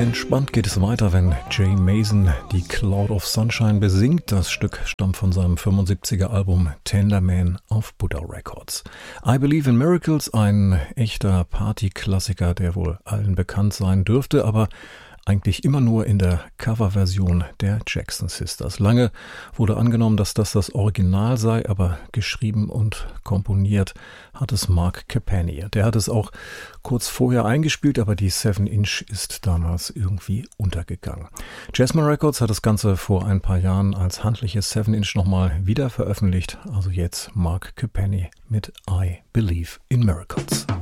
Entspannt geht es weiter, wenn Jay Mason die Cloud of Sunshine besingt. Das Stück stammt von seinem 75er Album Tender Man auf Buddha Records. I Believe in Miracles, ein echter Partyklassiker, der wohl allen bekannt sein dürfte, aber eigentlich immer nur in der Coverversion der Jackson Sisters. Lange wurde angenommen, dass das Original sei, aber geschrieben und komponiert hat es Mark Capani. Der hat es auch kurz vorher eingespielt, aber die 7-Inch ist damals irgendwie untergegangen. Jazzman Records hat das Ganze vor ein paar Jahren als handliches 7-Inch nochmal wieder veröffentlicht. Also jetzt Mark Capani mit I Believe in Miracles.